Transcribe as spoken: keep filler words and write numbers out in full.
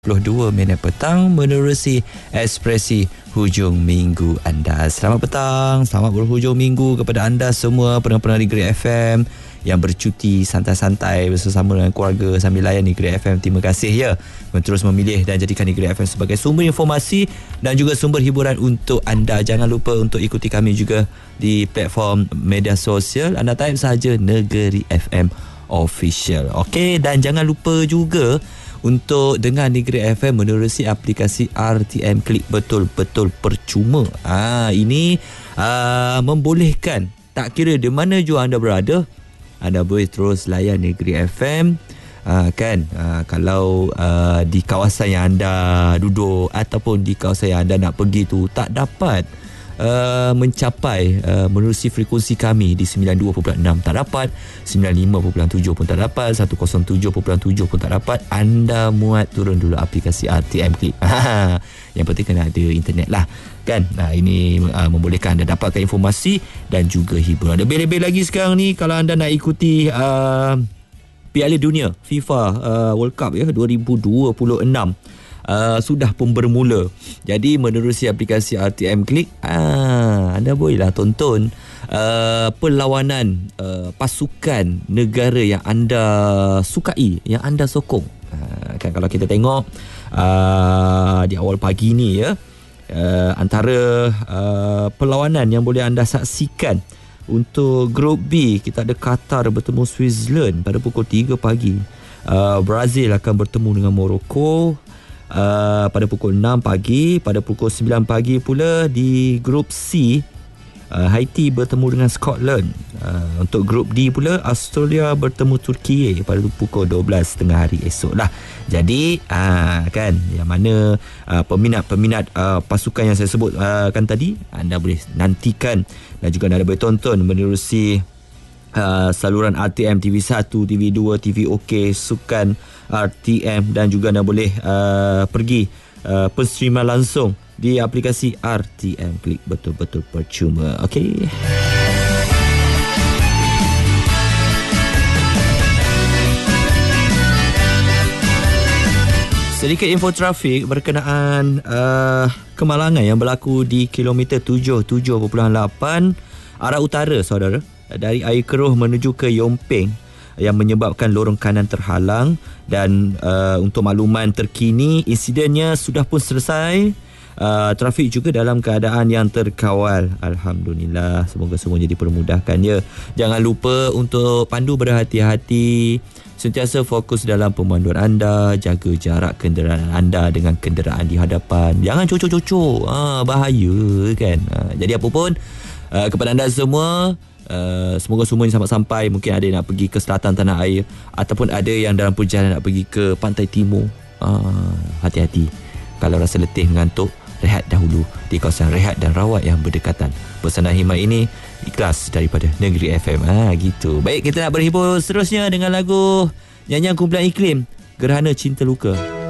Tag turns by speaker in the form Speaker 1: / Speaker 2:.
Speaker 1: dua puluh dua minit petang menerusi ekspresi hujung minggu anda. Selamat petang, selamat berhujung minggu kepada anda semua pendengar-pendengar di Great F M yang bercuti santai-santai bersama dengan keluarga sambil layan di Great F M. Terima kasih ya terus memilih dan jadikan di Great F M sebagai sumber informasi dan juga sumber hiburan untuk anda. Jangan lupa untuk ikuti kami juga di platform media sosial. Anda type sahaja Negeri F M Official. Okey, dan jangan lupa juga untuk dengar Negeri F M menerusi aplikasi R T M Klik betul-betul percuma. Ah, ini uh, membolehkan tak kira di mana jua anda berada, anda boleh terus layan Negeri F M. Uh, kan uh, kalau uh, di kawasan yang anda duduk ataupun di kawasan yang anda nak pergi tu tak dapat Uh, mencapai uh, menerusi frekuensi kami di sembilan puluh dua perpuluhan enam tak dapat, sembilan puluh lima perpuluhan tujuh pun tak dapat, seratus tujuh perpuluhan tujuh pun tak dapat, anda muat turun dulu aplikasi R T M Klik. Yang penting kena ada internet lah kan. Nah, ini uh, membolehkan anda dapatkan informasi dan juga hiburan. Lebih-lebih lagi sekarang ni kalau anda nak ikuti uh, Piala Dunia FIFA uh, World Cup ya dua ribu dua puluh enam Uh, sudah pun bermula. Jadi menerusi aplikasi R T M Klik, ah, anda bolehlah tonton uh, perlawanan uh, pasukan negara yang anda sukai, yang anda sokong. Uh, kan kalau kita tengok uh, di awal pagi ni ya, uh, antara uh, perlawanan yang boleh anda saksikan untuk grup B, kita ada Qatar bertemu Switzerland pada pukul tiga pagi. Uh, Brazil akan bertemu dengan Morocco Uh, pada pukul enam pagi. Pada pukul sembilan pagi pula di grup C, uh, Haiti bertemu dengan Scotland. uh, Untuk grup D pula, Australia bertemu Turki pada pukul dua belas tengah hari esok lah. Jadi uh, kan, yang mana uh, peminat-peminat uh, pasukan yang saya sebut uh, kan tadi, anda boleh nantikan dan juga anda boleh tonton menerusi Uh, saluran R T M T V satu, T V dua, T V OK, Sukan R T M, dan juga anda boleh uh, pergi uh, penstreaman langsung di aplikasi R T M Klik betul-betul percuma. Okey. Sedikit info trafik berkenaan uh, kemalangan yang berlaku di kilometer tujuh puluh tujuh perpuluhan lapan arah utara saudara, dari Air Keruh menuju ke Yomping, yang menyebabkan lorong kanan terhalang. Dan uh, untuk makluman terkini, insidennya sudah pun selesai. Uh, trafik juga dalam keadaan yang terkawal. Alhamdulillah, semoga semuanya dipermudahkan ya. Jangan lupa untuk pandu berhati-hati, sentiasa fokus dalam pemanduan anda, jaga jarak kenderaan anda dengan kenderaan di hadapan. Jangan cocok-cocok, ah, bahaya kan. Ah, jadi apa pun, uh, kepada anda semua, Uh, semoga semuanya selamat sampai. Mungkin ada yang nak pergi ke selatan tanah air, ataupun ada yang dalam perjalanan nak pergi ke pantai timur. uh, Hati-hati, kalau rasa letih mengantuk, rehat dahulu di kawasan rehat dan rawat yang berdekatan. Pesanan khidmat ini ikhlas daripada Negeri F M. Ah, gitu. Baik, kita nak berhibur seterusnya dengan lagu nyanyian kumpulan Iklim, Gerhana Cinta Luka.